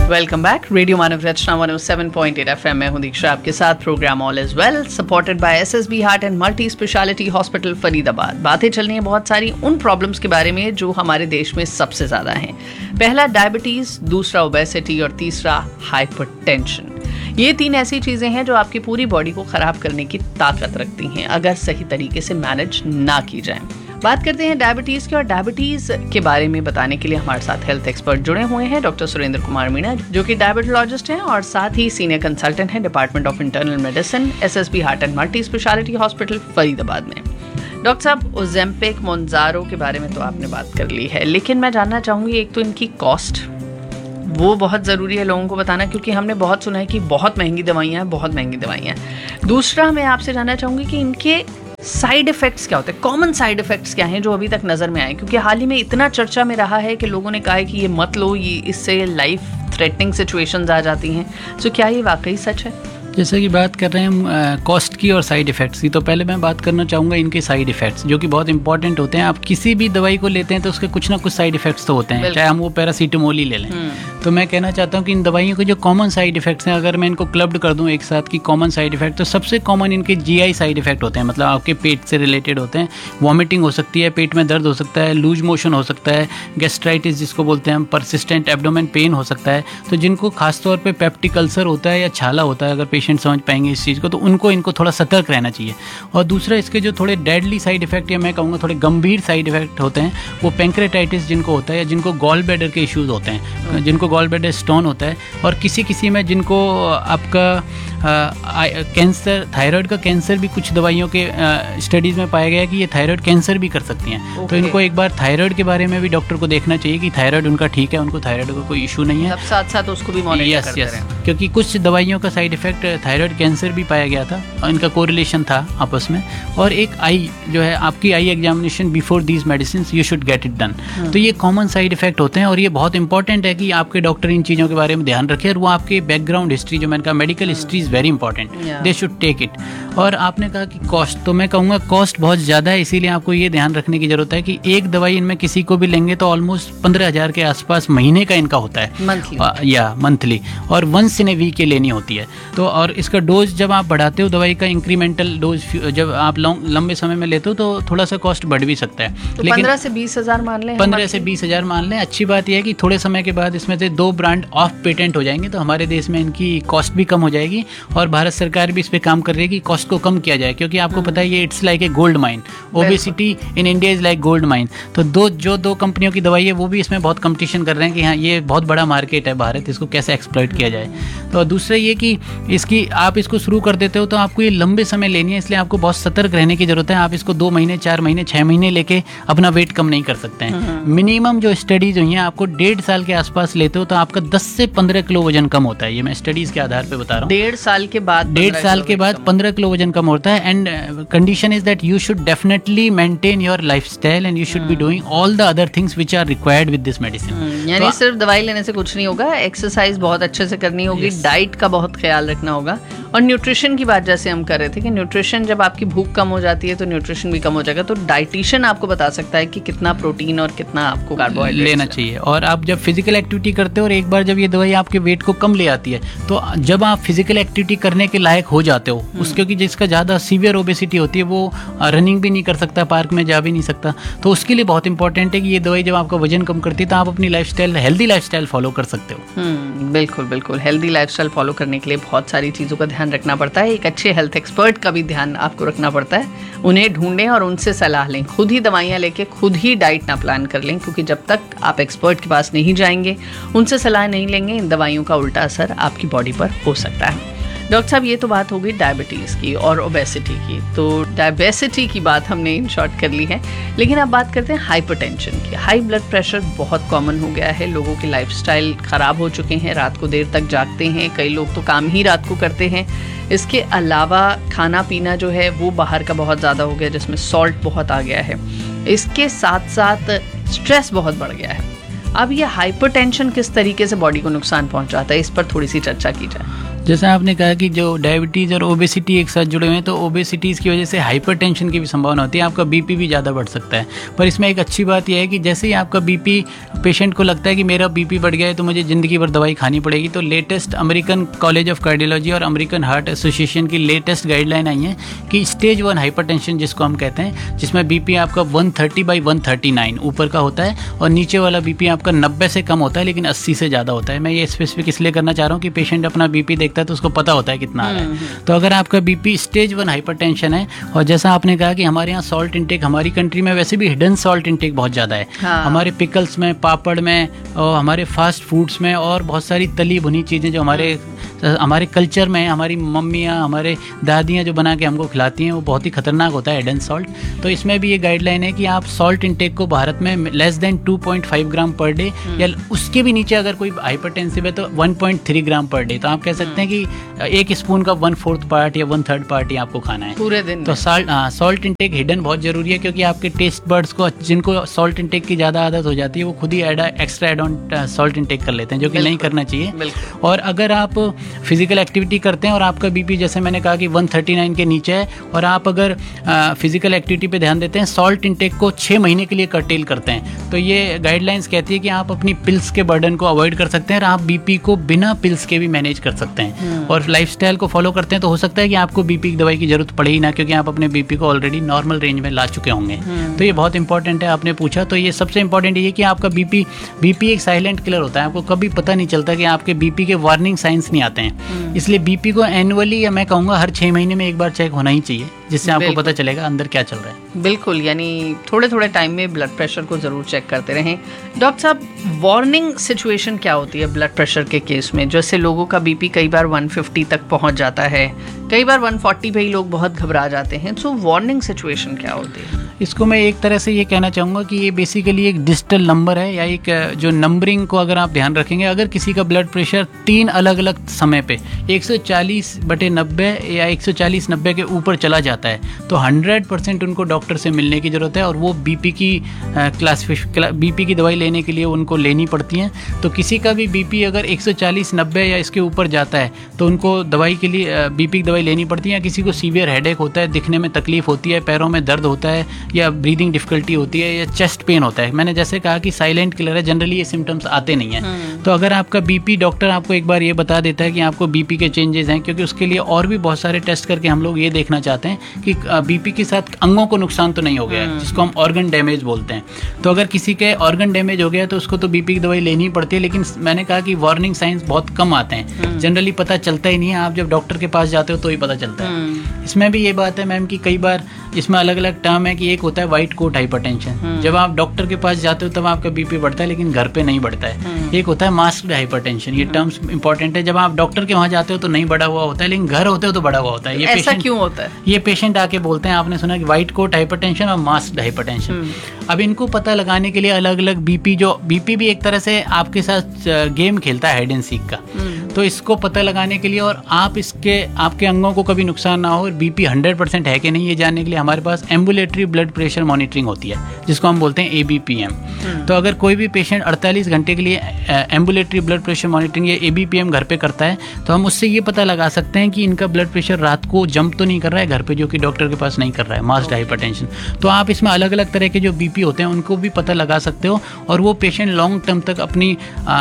Welcome back. Radio मानव रचना 107.8 FM में हूं दीक्षा आपके साथ। Program all is well supported by SSB heart and multi speciality hospital Faridabad. बातें चलनी है बहुत सारी उन प्रॉब्लम्स के बारे में जो हमारे देश में सबसे ज़्यादा हैं। पहला डायबिटीज़, दूसरा ओबेसिटी और तीसरा हाइपरटेंशन। ये 3 ऐसी चीज़ें हैं जो आपकी पूरी बॉडी को ख़राब करने की ताकत रखती हैं अगर सही तरीके से मैनेज ना की जाए। बात करते हैं डायबिटीज़ की, और डायबिटीज़ के बारे में बताने के लिए हमारे साथ हेल्थ एक्सपर्ट जुड़े हुए हैं डॉक्टर सुरेंद्र कुमार मीणा, जो कि डायबिटोलॉजिस्ट हैं और साथ ही सीनियर कंसल्टेंट हैं department of internal medicine, SSB heart and multi speciality hospital Faridabad में। डॉक्टर साहब, ओज़ेम्पिक, मोंजारो के बारे में तो आपने बात कर ली है, लेकिन मैं जानना चाहूँगी एक तो इनकी कॉस्ट, वो बहुत ज़रूरी है लोगों को बताना, क्योंकि हमने बहुत सुना है कि बहुत महंगी दवाइयाँ हैं, बहुत महंगी दवाइयाँ हैं। दूसरा, मैं आपसे जानना चाहूँगी कि इनके साइड इफ़ेक्ट्स क्या होते हैं, कॉमन साइड इफ़ेक्ट्स क्या हैं जो अभी तक नज़र में आए, क्योंकि हाल ही में इतना चर्चा में रहा है कि लोगों ने कहा है कि ये मत लो, ये इससे लाइफ थ्रेटनिंग सिचुएशंस आ जाती हैं। सो क्या ये वाकई सच है? जैसे कि बात कर रहे हैं कॉस्ट की और साइड इफ़ेक्ट्स की, तो पहले मैं बात करना चाहूँगा इनके साइड इफ़ेक्ट्स, जो कि बहुत इंपॉर्टेंट होते हैं। आप किसी भी दवाई को लेते हैं तो उसके कुछ ना कुछ साइड इफ़ेक्ट्स तो होते हैं, चाहे हम वो पैरासीटामोल ही ले लें। तो मैं कहना चाहता हूँ कि इन दवाइयों के जो कॉमन साइड इफ़ेक्ट्स हैं, अगर मैं इनको क्लब्ड कर दूँ एक साथ की कॉमन साइड इफ़ेक्ट, तो सबसे कॉमन इनके GI साइड इफ़ेक्ट होते हैं, मतलब आपके पेट से रिलेटेड होते हैं। वॉमिटिंग हो सकती है, पेट में दर्द हो सकता है, लूज मोशन हो सकता है, गैस्ट्राइटिस जिसको बोलते हैं हम, परसिस्टेंट एब्डोमेन पेन हो सकता है। तो जिनको खासतौर पर पेप्टिक अल्सर होता है या छाला होता है, अगर पेशेंट समझ पाएंगे चीज़ को, तो इनको थोड़ा सतर्क रहना चाहिए। और दूसरा, इसके जो थोड़े डेडली साइड इफेक्ट या मैं कहूँगा थोड़े गंभीर साइड इफेक्ट होते हैं, वो पैंक्रेटाइटिस जिनको होता है, या जिनको गॉल ब्लैडर के इश्यूज होते हैं, जिनको गॉल ब्लैडर स्टोन होता है, और किसी में जिनको आपका कैंसर, थायराइड का कैंसर भी कुछ दवाइयों के स्टडीज़ में पाया गया है कि ये थायराइड कैंसर भी कर सकती हैं। तो इनको एक बार थायराइड के बारे में भी डॉक्टर को देखना चाहिए कि थायराइड उनका ठीक है, उनको थायराइड का कोई इशू नहीं है। साथ साथ उसको भी मॉनिटर करते रहें, क्योंकि कुछ दवाइयों का साइड इफेक्ट थायराइड कैंसर भी पाया गया था और इनका कोरिलेशन था आपस में। और एक आई जो है, आपकी eye examination before these medicine you should get it done. तो ये कॉमन साइड इफेक्ट होते हैं, और ये बहुत इंपॉर्टेंट है कि आपके डॉक्टर इन चीज़ों के बारे में ध्यान रखें, और वो आपके बैकग्राउंड हिस्ट्री, जो मैंने कहा medical history is very important, they should take it. और आपने कहा कि कॉस्ट, तो मैं कहूँगा कॉस्ट बहुत ज़्यादा है, इसीलिए आपको ये ध्यान रखने की ज़रूरत है कि एक दवाई इनमें किसी को भी लेंगे तो ऑलमोस्ट 15,000 के आसपास महीने का इनका होता है, मंथली, और वंस इन ए वीक लेनी होती है। तो और इसका डोज जब आप बढ़ाते हो, दवाई का इंक्रीमेंटल डोज जब आप लंबे समय में लेते हो, तो थोड़ा सा कॉस्ट बढ़ भी सकता है। तो 15 से 20 हज़ार मान लें, 15 से 20 हज़ार मान लें। अच्छी बात यह है कि थोड़े समय के बाद इसमें से 2 ब्रांड ऑफ पेटेंट हो जाएंगे, तो हमारे देश में इनकी कॉस्ट भी कम हो जाएगी, और भारत सरकार भी इस पर काम कर रही है कि कॉस्ट को कम किया जाए, क्योंकि आपको पता है ये it's like a gold mine, obesity in India is like gold mine. तो दो कंपनियों की दवाई है, वो भी इसमें बहुत कंपटीशन कर रहे हैं कि हाँ ये बहुत बड़ा मार्केट है भारत, इसको कैसे एक्सप्लॉइट किया जाए। तो दूसरा ये कि आप इसको शुरू कर देते हो तो आपको ये लंबे समय लेनी है, इसलिए आपको बहुत सतर्क रहने की जरूरत है। आप इसको 2 महीने, 4 महीने, 6 महीने लेके अपना वेट कम नहीं कर सकते हैं। मिनिमम जो स्टडीज हुई हैं, आपको 1.5 साल के आसपास लेते हो तो आपका 10 से 15 किलो वजन कम होता है। ये मैं स्टडीज के आधार पे बता रहा हूँ। 1.5 साल के बाद 15 किलो वजन कम होता है। And condition is that you should definitely maintain your lifestyle and you should be doing all the other things which are required with this medicine. यानी सिर्फ दवाई लेने से कुछ नहीं होगा, एक्सरसाइज बहुत अच्छे से करनी होगी, डाइट का बहुत ख्याल रखना होगा, और न्यूट्रिशन की बात जैसे हम कर रहे थे कि न्यूट्रिशन, जब आपकी भूख कम हो जाती है तो न्यूट्रिशन भी कम हो जाएगा। तो डाइटिशियन आपको बता सकता है कि कितना प्रोटीन और कितना आपको कार्बोहाइड्रेट लेना चाहिए। और आप जब फिजिकल एक्टिविटी करते हो, और एक बार जब ये दवाई आपके वेट को कम ले आती है, तो जब आप फिजिकल एक्टिविटी करने के लायक हो जाते हो, क्योंकि जिसका ज़्यादा सीवियर ओबेसिटी होती है वो रनिंग भी नहीं कर सकता, पार्क में जा भी नहीं सकता, तो उसके लिए बहुत इंपॉर्टेंट है कि ये दवाई जब आपका वजन कम करती है तो आप अपनी लाइफस्टाइल, हेल्दी लाइफस्टाइल फॉलो कर सकते हो। बिल्कुल हेल्दी लाइफस्टाइल फॉलो करने के लिए बहुत सारी चीज़ों का ध्यान रखना पड़ता है। एक अच्छे हेल्थ एक्सपर्ट का भी ध्यान आपको रखना पड़ता है, उन्हें ढूंढें और उनसे सलाह लें। खुद ही दवाइयाँ लेके खुद ही डाइट ना प्लान कर लें, क्योंकि जब तक आप एक्सपर्ट के पास नहीं जाएंगे, उनसे सलाह नहीं लेंगे, इन दवाइयों का उल्टा असर आपकी बॉडी पर हो सकता है। डॉक्टर साहब, ये तो बात हो गई डायबिटीज़ की और ओबेसिटी की, तो डायबिटी की बात हमने इन शॉर्ट कर ली है, लेकिन अब बात करते हैं हाइपरटेंशन की। हाई ब्लड प्रेशर बहुत कॉमन हो गया है, लोगों की लाइफस्टाइल ख़राब हो चुके हैं, रात को देर तक जागते हैं, कई लोग तो काम ही रात को करते हैं। इसके अलावा खाना पीना जो है वो बाहर का बहुत ज़्यादा हो गया, जिसमें सॉल्ट बहुत आ गया है। इसके साथ साथ स्ट्रेस बहुत बढ़ गया है। अब ये हाइपरटेंशन किस तरीके से बॉडी को नुकसान पहुंचाता है, इस पर थोड़ी सी चर्चा की जाए। जैसा आपने कहा कि जो डायबिटीज़ और ओबेसिटी एक साथ जुड़े हुए हैं, तो ओबेसिटीज़ की वजह से हाइपरटेंशन की भी संभावना होती है, आपका बीपी भी ज़्यादा बढ़ सकता है। पर इसमें एक अच्छी बात यह है कि जैसे ही आपका बीपी, पेशेंट को लगता है कि मेरा बीपी बढ़ गया है तो मुझे ज़िंदगी भर दवाई खानी पड़ेगी, तो latest American college of cardiology और अमेरिकन हार्ट एसोसिएशन की लेटेस्ट गाइडलाइन आई है कि स्टेज 1 हाइपरटेंशन जिसको हम कहते हैं, जिसमें बीपी आपका 130/139 ऊपर का होता है और नीचे वाला बीपी आपका 90 से कम होता है लेकिन 80 से ज़्यादा होता है। मैं ये स्पेसिफिक इसलिए करना चाह रहा हूँ कि पेशेंट अपना बीपी देखता है तो उसको पता होता है कितना आ रहा है। तो अगर आपका बीपी स्टेज 1 हाइपरटेंशन है, और जैसा आपने कहा कि हमारे यहाँ सॉल्ट इंटेक, हमारी कंट्री में वैसे भी हिडन सॉल्ट इंटेक बहुत ज़्यादा है। हमारे पिकल्स में, पापड़ में और हमारे फास्ट फूड्स में और बहुत सारी तली भुनी चीज़ें जो हमारे कल्चर में, हमारी मम्मियाँ, हमारे दादियाँ जो बना के हमको खिलाती हैं, वो बहुत ही खतरनाक होता है हिडन सॉल्ट। तो इसमें भी ये गाइडलाइन है कि आप सॉल्ट इंटेक को भारत में लेस देन 2.5 ग्राम पर डे या उसके भी नीचे अगर कोई हाइपरटेंसिव है तो 1.3 ग्राम पर डे। तो आप कह सकते हैं कि एक स्पून का 1/4 पार्ट या 1/3 पार्ट ही आपको खाना है पूरे दिन। तो सॉल्ट इंटेक हिडन बहुत जरूरी है, क्योंकि आपके टेस्ट बर्ड्स को, जिनको सॉल्ट इंटेक की ज़्यादा आदत हो जाती है, वो खुद ही extra add on salt intake कर लेते हैं, जो कि नहीं करना चाहिए। और अगर आप फिजिकल एक्टिविटी करते हैं और आपका बीपी जैसे मैंने कहा कि 139 के नीचे है, और आप अगर फिजिकल एक्टिविटी पे ध्यान देते हैं, सॉल्ट इंटेक को 6 महीने के लिए कर्टेल करते हैं, तो ये गाइडलाइंस कहती है कि आप अपनी पिल्स के बर्डन को अवॉइड कर सकते हैं और आप बीपी को बिना पिल्स के भी मैनेज कर सकते हैं। और लाइफस्टाइल को फॉलो करते हैं तो हो सकता है कि आपको बीपी की दवाई की जरूरत पड़े ही ना, क्योंकि आप अपने बीपी को ऑलरेडी नॉर्मल रेंज में ला चुके होंगे। तो ये बहुत इंपॉर्टेंट है, आपने पूछा तो ये सबसे इंपॉर्टेंट ये कि आपका बीपी एक साइलेंट किलर होता है, आपको कभी पता नहीं चलता कि आपके बीपी के वार्निंग साइंस नहीं आते हैं। इसलिए बीपी को एनुअली, या मैं कहूँगा हर 6 महीने में एक बार चेक होना ही चाहिए, जिससे आपको पता चलेगा अंदर क्या चल रहा है। बिल्कुल, यानी थोड़े थोड़े टाइम में ब्लड प्रेशर को जरूर चेक करते रहें। डॉक्टर साहब, वार्निंग सिचुएशन क्या होती है ब्लड प्रेशर के केस में? जैसे लोगों का बीपी कई बार 150 तक पहुंच जाता है, कई बार 140 पे ही लोग बहुत घबरा जाते हैं, तो वार्निंग सिचुएशन क्या होती है? इसको मैं एक तरह से ये कहना चाहूँगा कि ये बेसिकली एक डिजिटल नंबर है, या एक जो नंबरिंग को अगर आप ध्यान रखेंगे, अगर किसी का ब्लड प्रेशर 3 अलग अलग समय पे 140/90 या 140/90 के ऊपर चला जाता है, तो 100% उनको डॉक्टर से मिलने की ज़रूरत है, और वो बीपी की दवाई लेने के लिए उनको लेनी पड़ती हैं। तो किसी का भी बीपी अगर 140/90 या इसके ऊपर जाता है तो उनको दवाई के लिए बीपी की दवाई लेनी पड़ती है। या किसी को सीवियर हेडेक होता है, दिखने में तकलीफ होती है, पैरों में दर्द होता है, या ब्रीदिंग डिफिकल्टी होती है, या चेस्ट पेन होता है, मैंने जैसे कहा कि साइलेंट किलर है, जनरली ये सिम्टम्स आते नहीं हैं। तो अगर आपका बीपी, डॉक्टर आपको एक बार ये बता देता है कि आपको बीपी के चेंजेस हैं, क्योंकि उसके लिए और भी बहुत सारे टेस्ट करके हम लोग ये देखना चाहते हैं कि बीपी के साथ अंगों को नुकसान तो नहीं हो गया है, जिसको हम ऑर्गन डैमेज बोलते हैं। तो अगर किसी के ऑर्गन डैमेज हो गया तो उसको तो बीपी की दवाई लेनी पड़ती है, लेकिन मैंने कहा कि वार्निंग साइंस बहुत कम आते हैं, जनरली पता चलता ही नहीं है, आप जब डॉक्टर के पास जाते हो तो ही पता चलता है। इसमें भी ये बात है मैम कि कई बार इसमें अलग अलग टर्म है कि एक होता है व्हाइट कोट हाइपरटेंशन, जब आप डॉक्टर के पास जाते हो तब आपका बीपी बढ़ता है लेकिन घर पे नहीं बढ़ता है। एक होता है मास्क्ड हाइपरटेंशन, ये टर्म्स इंपॉर्टेंट है, जब आप डॉक्टर के वहाँ जाते हो तो नहीं बढ़ा हुआ होता है लेकिन घर होते हो तो बढ़ा हुआ होता है। ये ऐसा क्यों होता है? ये पेशेंट आके बोलते हैं, आपने सुना कि व्हाइट कोट हाइपरटेंशन और मास्क्ड हाइपरटेंशन। अब इनको पता लगाने के लिए अलग अलग बीपी भी एक तरह से आपके साथ गेम खेलता है, हाइड एंड सीक का। तो इसको पता लगाने के लिए और आपके अंगों को कभी नुकसान ना हो और बीपी 100% है कि नहीं, ये जानने के लिए हमारे पास एम्बुलेटरी ब्लड प्रेशर मॉनिटरिंग होती है, जिसको हम बोलते हैं ABPM। तो अगर कोई भी पेशेंट 48 घंटे के लिए एम्बुलेटरी ब्लड प्रेशर मॉनिटरिंग या ABPM घर पे करता है, तो हम उससे ये पता लगा सकते हैं कि इनका ब्लड प्रेशर रात को जंप तो नहीं कर रहा है घर पे, जो कि डॉक्टर के पास नहीं कर रहा है, मास्क्ड हाइपरटेंशन। तो आप इसमें अलग अलग तरह के जो बीपी होते हैं उनको भी पता लगा सकते हो, और वो पेशेंट लॉन्ग टर्म तक अपनी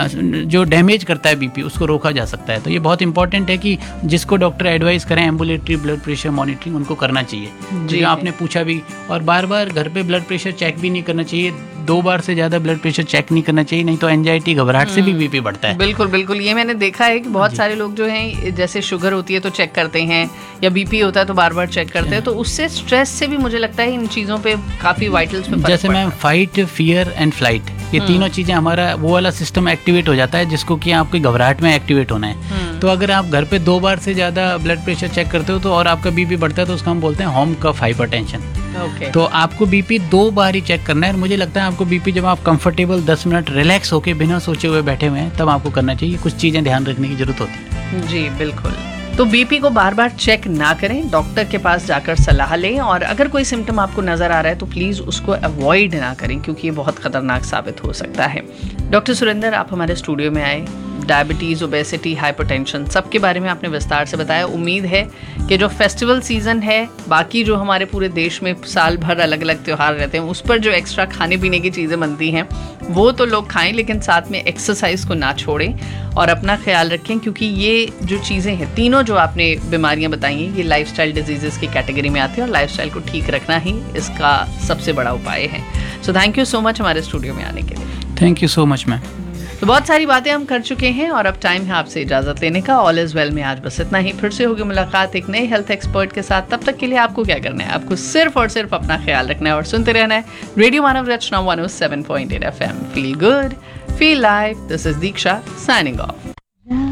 जो डैमेज करता है बीपी, उसको रोका जा सकता है। तो ये बहुत इंपॉर्टेंट है कि जिसको डॉक्टर एडवाइस करें एम्बुलेटरी ब्लड प्रेशर मॉनिटरिंग, उनको करना चाहिए। जी, आपने पूछा भी, और बार बार घर पे ब्लड प्रेशर चेक भी नहीं करना चाहिए, 2 बार से ज़्यादा ब्लड प्रेशर चेक नहीं करना चाहिए, नहीं तो एंजाइटी, घबराहट से भी बीपी बढ़ता है। बिल्कुल बिल्कुल, ये मैंने देखा है कि बहुत सारे लोग जो हैं, जैसे शुगर होती है तो चेक करते हैं, या बीपी होता है तो बार बार चेक करते हैं, तो उससे स्ट्रेस से भी मुझे लगता है इन चीज़ों पे काफ़ी वाइटल्स पे जैसे ma'am fight, fear and flight, ये तीनों चीज़ें हमारा वो वाला सिस्टम एक्टिवेट हो जाता है जिसको कि आपकी घबराहट में एक्टिवेट होना है। तो अगर आप घर पे 2 बार से ज़्यादा ब्लड प्रेशर चेक करते हो तो और आपका बीपी बढ़ता है तो उसको हम बोलते हैं होम कफ हाइपरटेंशन। तो आपको बीपी 2 बार ही चेक करना है, और मुझे लगता है आपको बीपी जब आप कंफर्टेबल 10 मिनट रिलैक्स होकर बिना सोचे हुए बैठे हुए हैं तब आपको करना चाहिए। कुछ चीज़ें ध्यान रखने की जरूरत होती है। जी बिल्कुल। तो बीपी को बार बार चेक ना करें, डॉक्टर के पास जाकर सलाह लें, और अगर कोई सिम्टम आपको नजर आ रहा है तो प्लीज उसको अवॉइड ना करें, क्योंकि ये बहुत खतरनाक साबित हो सकता है। डॉक्टर सुरेंद्र, आप हमारे स्टूडियो में आए, डायबिटीज़, ओबेसिटी, हाइपरटेंशन, सबके बारे में आपने विस्तार से बताया। उम्मीद है कि जो फेस्टिवल सीज़न है, बाकी जो हमारे पूरे देश में साल भर अलग अलग त्यौहार रहते हैं, उस पर जो एक्स्ट्रा खाने पीने की चीज़ें बनती हैं वो तो लोग खाएं, लेकिन साथ में एक्सरसाइज को ना छोड़ें और अपना ख्याल रखें, क्योंकि ये जो चीज़ें हैं, तीनों जो आपने बीमारियां बताई हैं, ये लाइफस्टाइल डिजीजेस की कैटेगरी में आती है और लाइफस्टाइल को ठीक रखना ही इसका सबसे बड़ा उपाय है। So thank you so much हमारे स्टूडियो में आने के लिए। Thank you so much ma'am. तो बहुत सारी बातें हम कर चुके हैं और अब टाइम है आपसे इजाज़त लेने का। ऑल इज़ वेल में आज बस इतना ही। फिर से होगी मुलाकात एक नए हेल्थ एक्सपर्ट के साथ। तब तक के लिए आपको क्या करना है, आपको सिर्फ और सिर्फ अपना ख्याल रखना है और सुनते रहना है radio Manav Rachna 107.8 FM। Feel good, feel live. This is Diksha signing off.